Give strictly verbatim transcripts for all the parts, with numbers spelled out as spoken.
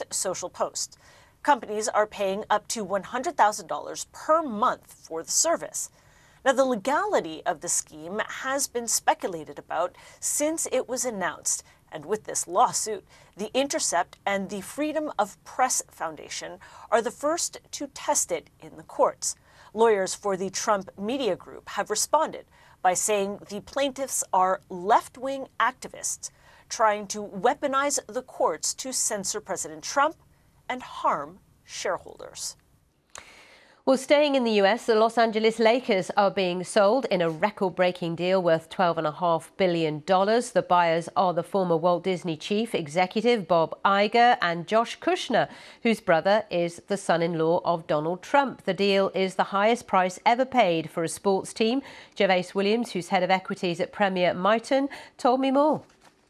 social post. Companies are paying up to one hundred thousand dollars per month for the service. Now, the legality of the scheme has been speculated about since it was announced. And with this lawsuit, The Intercept and the Freedom of Press Foundation are the first to test it in the courts. Lawyers for the Trump Media Group have responded by saying the plaintiffs are left-wing activists trying to weaponize the courts to censor President Trump and harm shareholders. Well, staying in the U S, the Los Angeles Lakers are being sold in a record-breaking deal worth twelve point five billion dollars. The buyers are the former Walt Disney chief executive Bob Iger and Josh Kushner, whose brother is the son-in-law of Donald Trump. The deal is the highest price ever paid for a sports team. Gervais Williams, who's head of equities at Premier Miton, told me more.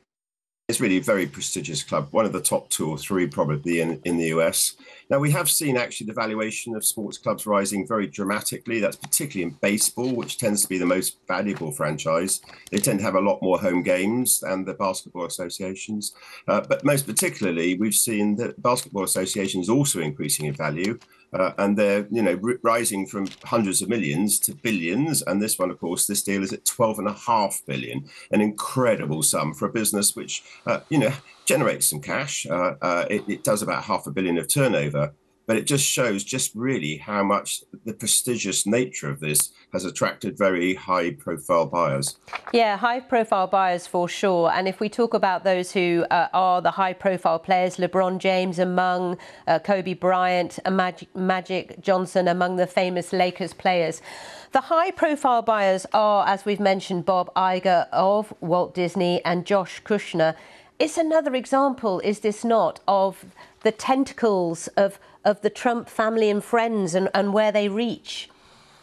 It's really a very prestigious club, one of the top two or three probably in, in the U S. Now, we have seen actually the valuation of sports clubs rising very dramatically. That's particularly in baseball, which tends to be the most valuable franchise. They tend to have a lot more home games than the basketball associations. Uh, but most particularly, we've seen that basketball associations also increasing in value. Uh, and they're, you know, r- rising from hundreds of millions to billions. And this one, of course, this deal is at twelve and a half billion, an incredible sum for a business which, uh, you know, generates some cash. Uh, uh, it, it does about half a billion of turnover. But it just shows just really how much the prestigious nature of this has attracted very high profile buyers. Yeah, high profile buyers for sure. And if we talk about those who uh, are the high profile players, LeBron James among uh, Kobe Bryant, uh, Magic, Magic Johnson among the famous Lakers players. The high profile buyers are, as we've mentioned, Bob Iger of Walt Disney and Josh Kushner. It's another example, is this not, of the tentacles of, of the Trump family and friends and, and where they reach?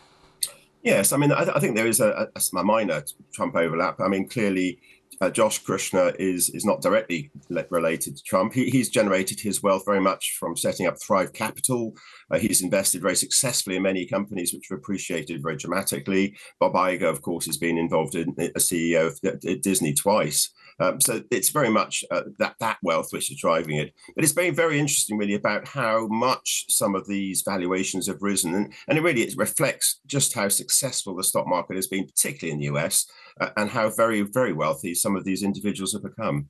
Yes, I mean, I, I think there is a, a, a minor Trump overlap. I mean, clearly, uh, Josh Kushner is is not directly related to Trump. He, he's generated his wealth very much from setting up Thrive Capital. Uh, he's invested very successfully in many companies which have appreciated very dramatically. Bob Iger, of course, has been involved in a C E O of Disney twice. Um, so it's very much uh, that that wealth which is driving it. But it's been very interesting, really, about how much some of these valuations have risen. And, and it really it reflects just how successful the stock market has been, particularly in the U S, uh, and how very, very wealthy some of these individuals have become.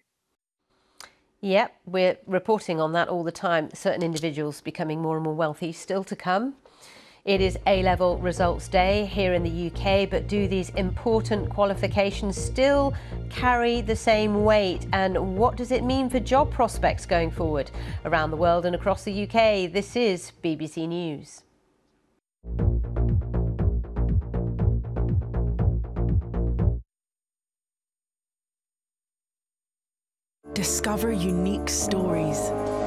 Yep, we're reporting on that all the time. Certain individuals becoming more and more wealthy. Still to come. It is A-level results day here in the U K, but do these important qualifications still carry the same weight? And what does it mean for job prospects going forward? Around the world and across the U K, this is B B C News. Discover unique stories.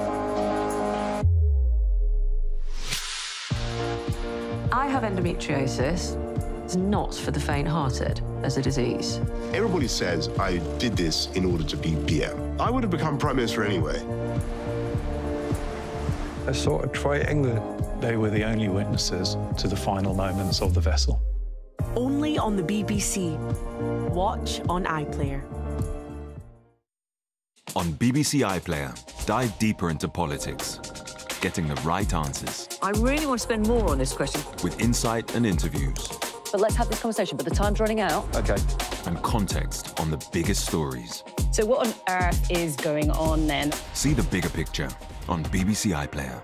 I have endometriosis. It's not for the faint-hearted as a disease. Everybody says I did this in order to be P M. I would have become Prime Minister anyway. A sort of triangle. They were the only witnesses to the final moments of the vessel. Only on the B B C. Watch on iPlayer. On B B C iPlayer, dive deeper into politics, getting the right answers. I really want to spend more on this question. With insight and interviews. But let's have this conversation, but the time's running out. Okay. And context on the biggest stories. So what on earth is going on then? See the bigger picture on B B C iPlayer.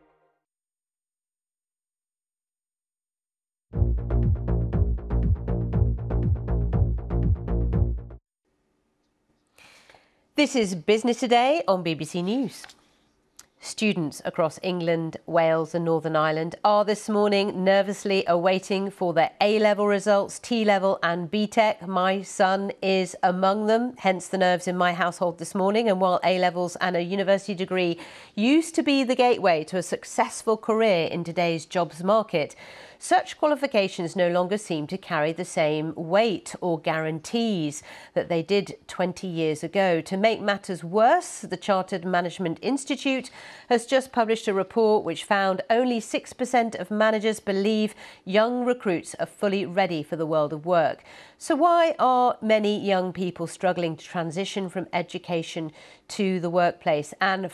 This is Business Today on B B C News. Students across England, Wales and Northern Ireland are this morning nervously awaiting for their A-level results, T-level and B Tech. My son is among them, hence the nerves in my household this morning. And while A-levels and a university degree used to be the gateway to a successful career in today's jobs market, such qualifications no longer seem to carry the same weight or guarantees that they did twenty years ago. To make matters worse, the Chartered Management Institute has just published a report which found only six percent of managers believe young recruits are fully ready for the world of work. So why are many young people struggling to transition from education to the workplace? And